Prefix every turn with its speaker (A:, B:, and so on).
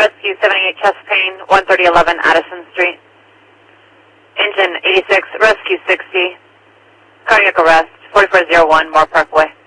A: Rescue 78 chest pain, 13011 Addison Street. Engine 86, Rescue 60. Cardiac arrest, 4401 Moore Parkway.